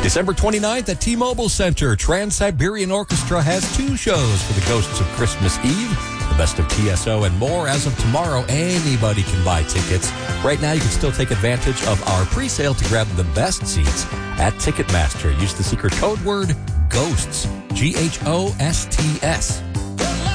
December 29th at T-Mobile Center, Trans-Siberian Orchestra has 2 shows for the Ghosts of Christmas Eve, the best of TSO and more. As of tomorrow, anybody can buy tickets. Right now, you can still take advantage of our pre-sale to grab the best seats at Ticketmaster. Use the secret code word GHOSTS, GHOSTS.